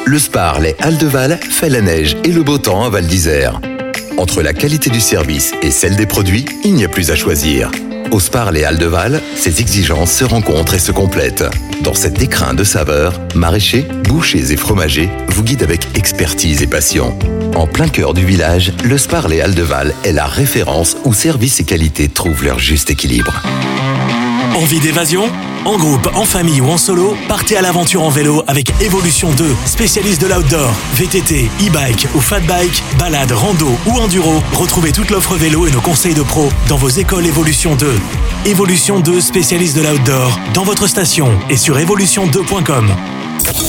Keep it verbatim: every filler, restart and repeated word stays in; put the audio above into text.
le Spar Les Halles de Val fait la neige et le beau temps à Val d'Isère. Entre la qualité du service et celle des produits, il n'y a plus à choisir. Au Spar Les Halles de Val, ces exigences se rencontrent et se complètent. Dans cet écrin de saveurs, maraîchers, bouchers et fromagers vous guident avec expertise et passion. En plein cœur du village, le Spar Les Halles de Val est la référence où service et qualité trouvent leur juste équilibre. Envie d'évasion ? En groupe, en famille ou en solo, partez à l'aventure en vélo avec Evolution deux, spécialiste de l'outdoor, V T T, e-bike ou fat bike, balade, rando ou enduro. Retrouvez toute l'offre vélo et nos conseils de pro dans vos écoles Evolution deux. Evolution deux, spécialiste de l'outdoor, dans votre station et sur evolution deux point com.